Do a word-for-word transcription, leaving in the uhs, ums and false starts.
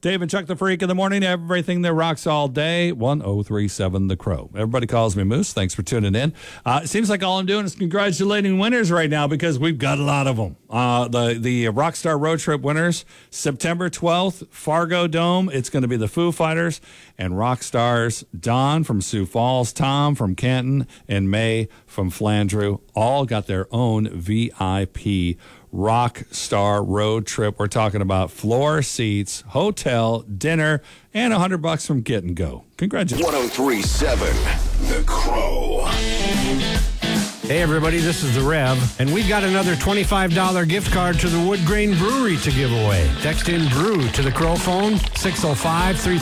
Dave and Chuck the Freak in the morning. Everything that rocks all day. one oh three seven The Crow. Everybody calls me Moose. Thanks for tuning in. Uh, it seems like all I'm doing is congratulating winners right now because we've got a lot of them. Uh, the, the Rockstar Road Trip winners, September twelfth, Fargo Dome. It's going to be the Foo Fighters and Rockstars. Don from Sioux Falls, Tom from Canton, and May from Flandreau all got their own V I P rock star road trip. We're talking about floor seats, hotel, dinner, and a hundred bucks from Get and Go. Congratulations. one oh three point seven The Crow. Hey everybody, this is the Rev, and we've got another twenty-five dollars gift card to the Wood Grain Brewery to give away. Text in brew to the Crow phone, six oh five, three